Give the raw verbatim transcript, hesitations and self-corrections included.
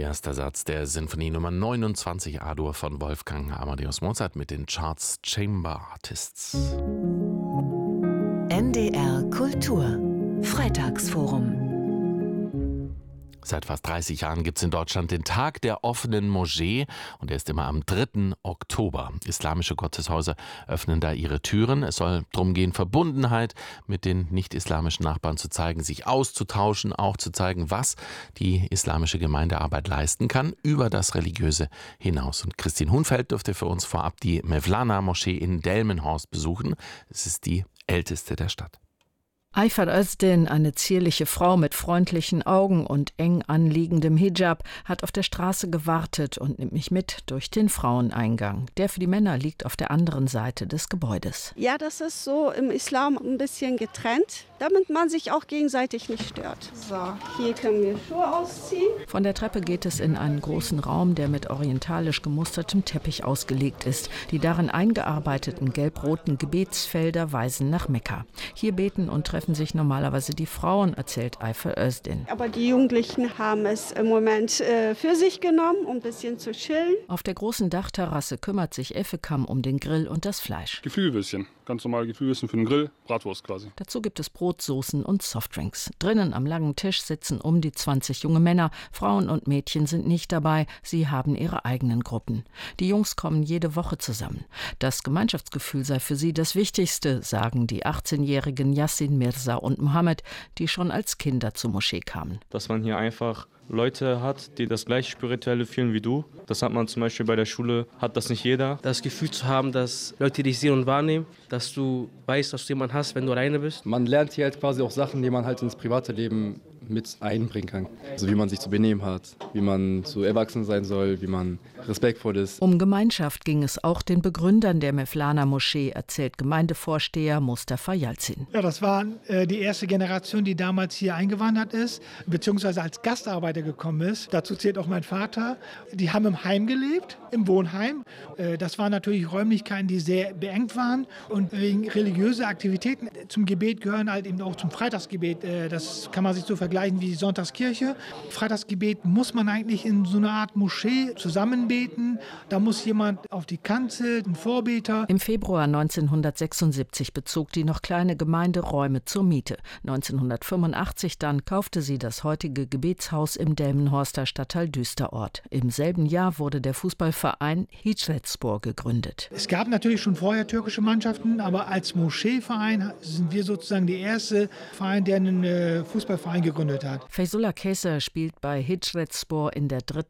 Erster Satz der Sinfonie Nummer neunundzwanzig A-Dur von Wolfgang Amadeus Mozart mit den Charts Chamber Artists. N D R Kultur Freitagsforum. Seit fast dreißig Jahren gibt es in Deutschland den Tag der offenen Moschee und der ist immer am dritten Oktober. Islamische Gotteshäuser öffnen da ihre Türen. Es soll darum gehen, Verbundenheit mit den nicht-islamischen Nachbarn zu zeigen, sich auszutauschen, auch zu zeigen, was die islamische Gemeindearbeit leisten kann, über das Religiöse hinaus. Und Christine Hunfeld durfte für uns vorab die Mevlana-Moschee in Delmenhorst besuchen. Es ist die älteste der Stadt. Ayfer Özdin, eine zierliche Frau mit freundlichen Augen und eng anliegendem Hijab, hat auf der Straße gewartet und nimmt mich mit durch den Fraueneingang. Der für die Männer liegt auf der anderen Seite des Gebäudes. Ja, das ist so im Islam ein bisschen getrennt, damit man sich auch gegenseitig nicht stört. So, hier können wir Schuhe ausziehen. Von der Treppe geht es in einen großen Raum, der mit orientalisch gemustertem Teppich ausgelegt ist. Die darin eingearbeiteten gelb-roten Gebetsfelder weisen nach Mekka. Hier beten und treffen sich normalerweise die Frauen, erzählt Ayfer Özdin. Aber die Jugendlichen haben es im Moment äh, für sich genommen, um ein bisschen zu chillen. Auf der großen Dachterrasse kümmert sich Efekam um den Grill und das Fleisch. Geflügelwürstchen, ganz normal Geflügelwürstchen für den Grill, Bratwurst quasi. Dazu gibt es Brot, Soßen und Softdrinks. Drinnen am langen Tisch sitzen um die zwanzig junge Männer. Frauen und Mädchen sind nicht dabei, sie haben ihre eigenen Gruppen. Die Jungs kommen jede Woche zusammen. Das Gemeinschaftsgefühl sei für sie das Wichtigste, sagen die achtzehnjährigen Yassin Mirza und Mohammed, die schon als Kinder zur Moschee kamen. Dass man hier einfach Leute hat, die das gleiche Spirituelle fühlen wie du. Das hat man zum Beispiel bei der Schule, hat das nicht jeder. Das Gefühl zu haben, dass Leute dich sehen und wahrnehmen, dass du weißt, dass du jemanden hast, wenn du alleine bist. Man lernt hier halt quasi auch Sachen, die man halt ins private Leben mit einbringen kann. Also wie man sich zu benehmen hat, wie man zu erwachsen sein soll, wie man respektvoll ist. Um Gemeinschaft ging es auch den Begründern der Mevlana-Moschee, erzählt Gemeindevorsteher Mustafa Yalcin. Ja, das war äh, die erste Generation, die damals hier eingewandert ist, beziehungsweise als Gastarbeiter gekommen ist. Dazu zählt auch mein Vater. Die haben im Heim gelebt, im Wohnheim. Äh, das waren natürlich Räumlichkeiten, die sehr beengt waren. Und wegen religiöser Aktivitäten zum Gebet gehören halt eben auch zum Freitagsgebet. Äh, das kann man sich so vergleichen wie die Sonntagskirche. Freitagsgebet muss man eigentlich in so einer Art Moschee zusammenbeten. Da muss jemand auf die Kanzel, ein Vorbeter. Im Februar neunzehnhundertsechsundsiebzig bezog die noch kleine Gemeinde Räume zur Miete. neunzehnhundertfünfundachtzig dann kaufte sie das heutige Gebetshaus im Delmenhorster Stadtteil Düsterort. Im selben Jahr wurde der Fußballverein Hicretspor gegründet. Es gab natürlich schon vorher türkische Mannschaften, aber als Moscheeverein sind wir sozusagen der erste Verein, der einen Fußballverein gegründet hat. Feyzullah Kayser spielt bei Hicretspor in der dritten